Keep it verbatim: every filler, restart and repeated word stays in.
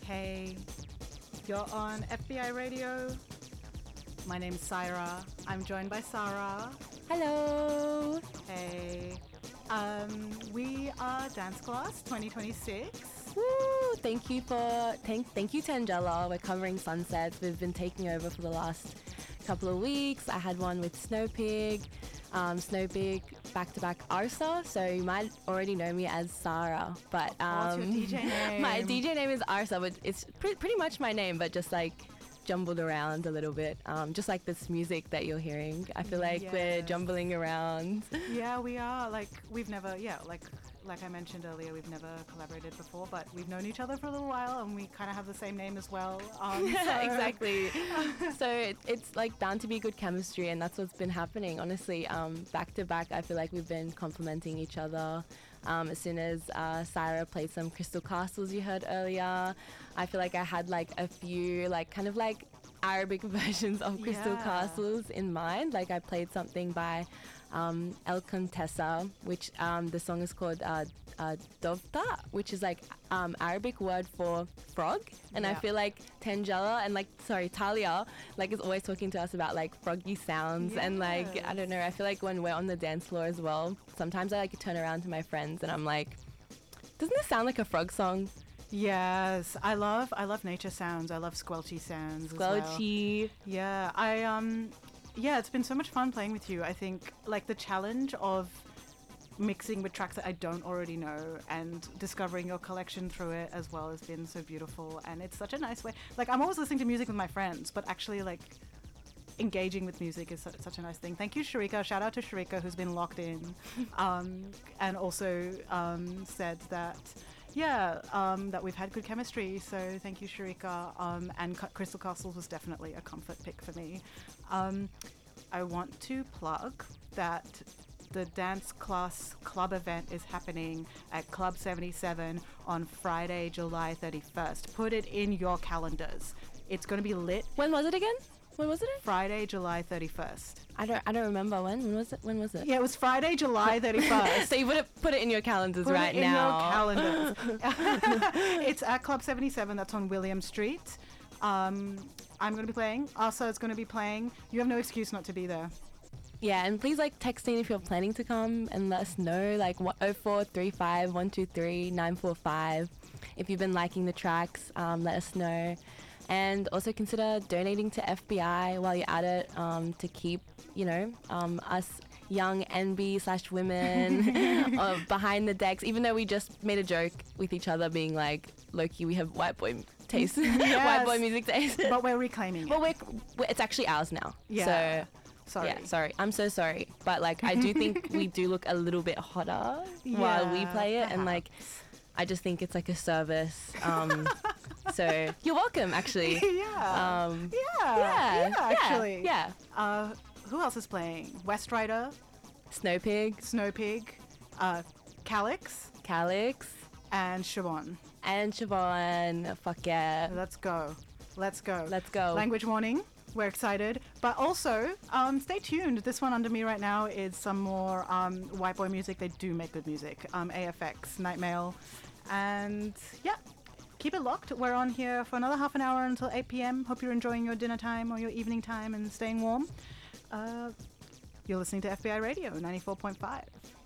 Hey, you're on F B I Radio. My name's Syra. I'm joined by Sarah. Hello. Hey. Um, we are Dance Class twenty twenty-six. Woo! Thank you for thank thank you Tangela. We're covering sunsets. We've been taking over for the last couple of weeks. I had one with Snowpig, um, Snowpig back to back Arsa. So you might already know me as Sarah, but um, what's your D J name? My D J name is Arsa, but it's pre- pretty much my name, but just like jumbled around a little bit, um, just like this music that you're hearing. I feel like Yes. we're jumbling around. Yeah, we are. Like, we've never, yeah, like like I mentioned earlier, we've never collaborated before, but we've known each other for a little while, and we kind of have the same name as well. Um, so. Exactly. So it, it's like bound to be good chemistry, and that's what's been happening. Honestly, um, back to back, I feel like we've been complimenting each other. Um, as soon as uh, Syra played some Crystal Castles you heard earlier, I feel like I had like a few like kind of like Arabic versions of Crystal Yeah. Castles in mind. Like I played something by um, El Contessa, which um, the song is called uh, uh, Dovta, which is like um, Arabic word for frog. And I Yeah. feel like Tangela and like, sorry, Talia, like is always talking to us about like froggy sounds. And like, I don't know, I feel like when we're on the dance floor as well, sometimes I like to turn around to my friends and I'm like, doesn't this sound like a frog song? Yes, I love I love nature sounds. I love squelchy sounds. As well. Squelchy. Yeah, I um, yeah, it's been so much fun playing with you. I think like the challenge of mixing with tracks that I don't already know and discovering your collection through it as well has been so beautiful. And it's such a nice way. Like I'm always listening to music with my friends, but actually like engaging with music is such, such a nice thing. Thank you, Sharika. Shout out to Sharika who's been locked in, um, and also um, said that. Yeah, um, that we've had good chemistry, so thank you, Sharika. Um, and C- Crystal Castles was definitely a comfort pick for me. Um, I want to plug that the Dance Class Club event is happening at Club seventy-seven on Friday, July thirty-first. Put it in your calendars. It's going to be lit. When was it again? When was it? Friday, July thirty-first. I don't. I don't remember when. When was it? When was it? Yeah, it was Friday, July thirty-first. So you put it put it in your calendars Put right it in now. your calendars. It's at Club seventy-seven. That's on William Street. Um, I'm going to be playing. Asa is going to be playing. You have no excuse not to be there. Yeah, and please like text in if you're planning to come and let us know. Like oh four three five one two three nine four five. If you've been liking the tracks, um, let us know. And also consider donating to F B I while you're at it, um, to keep, you know, um, us young N B slash women uh, behind the decks. Even though we just made a joke with each other being like, low-key, we have white boy taste, Yes. white boy music taste. But we're reclaiming it. Well, we're, we're, it's actually ours now. Yeah. So, Sorry. yeah, sorry. I'm so sorry. But like, I do think we do look a little bit hotter while we Yeah, play it. And like, I just think it's like a service. Um, so you're welcome, actually. yeah. Um, yeah. yeah. Yeah, actually. Yeah. Uh, who else is playing? West Rider, Snowpig, Snowpig, uh, Calix, Calix, and Siobhan. and Siobhan. Fuck yeah. Let's go. Let's go. Let's go. Language warning. We're excited. But also, um, stay tuned. This one under me right now is some more um, white boy music. They do make good music. Um, A F X, Nightmail. And yeah, keep it locked. We're on here for another half an hour until eight p.m. Hope you're enjoying your dinner time or your evening time and staying warm. Uh, you're listening to F B I Radio ninety-four point five.